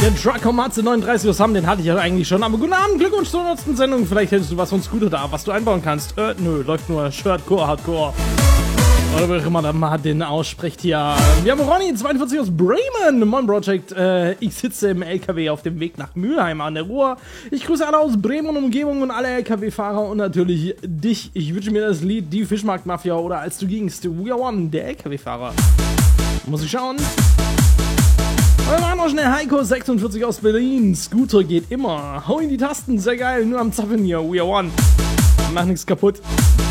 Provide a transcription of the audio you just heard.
Der Dracomatze 39 Osam, den hatte ich ja eigentlich schon. Aber guten Abend, Glückwunsch zur 100. Sendung. Vielleicht hättest du was von Scooter da, was du einbauen kannst. Nö, läuft nur Shirtcore, Hardcore. Oder wie auch immer der Martin ausspricht hier. Wir haben Ronny, 42 aus Bremen. Moin Project. Ich sitze im LKW auf dem Weg nach Mülheim an der Ruhr. Ich grüße alle aus Bremen und Umgebung und alle LKW-Fahrer und natürlich dich. Ich wünsche mir das Lied Die Fischmarktmafia oder Als du gingst. We are one, der LKW-Fahrer. Muss ich schauen. Und dann noch schnell Heiko, 46 aus Berlin. Scooter geht immer. Hau in die Tasten, sehr geil. Nur am Zappeln hier. We are one. Mach nichts kaputt.